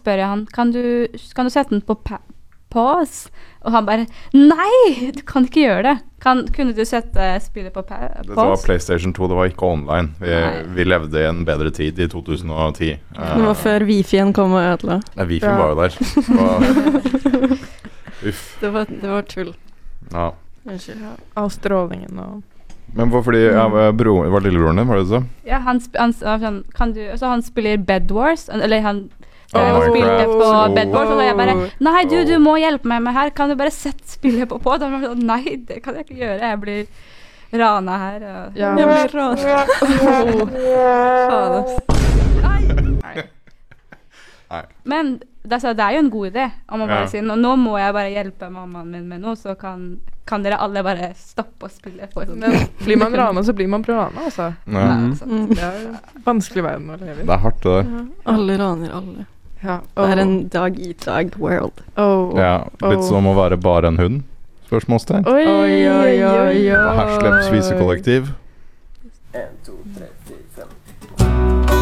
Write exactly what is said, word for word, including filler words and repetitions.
spør jeg han, kan du, kan du sette den på pa- pause? Og han bare, nei, du kan ikke gjøre det. Kan, kunne du sette spillet på pa- Det var pause? PlayStation to, det var ikke online. Vi, Nei. vi levde i en bedre tid i to tusen og ti. Det var før Wi-Fi-en kom og ødela. Nei, Wi-Fi Ja. var jo der. Og, uff. Det var, det var tull. Ja. Unnskyld. Ja. Av strålingen og... Men hvor, fordi ja, bro, var lillebroren din, var det du sa? Ja, han, sp- han, s- han, kan du, så han spiller Bed Wars, eller han Oh, oh, spilte Minecraft. på Oh. Bed Wars, og så jeg bare, nei du, du Oh. må hjelpe meg med her, kan du bare sette spillet på på? Da var jeg sånn, nei, det kan jeg ikke gjøre, jeg blir rana her. Og... Ja. Jeg blir rana. Faen, ass. Nei. Men det, altså, det er jo en god idé, om man bare Ja. sier, nå, nå må jeg bare hjelpe mammaen min med noe, så kan, kan dere alle bare stoppe å spille på. Sånn. Men blir man rana, så blir man rana, altså. Ja. Ja, sant. Mm. Det er jo en vanskelig verden å leve i. Det er hardt, det der. Alle raner alle. Ja. Det er en dog-eat-dog-world. Oh. Ja, litt Oh. som å være bare en hund. Spørsmålstegn. Oi, oi, oi, oi. Herslepp spisekollektiv.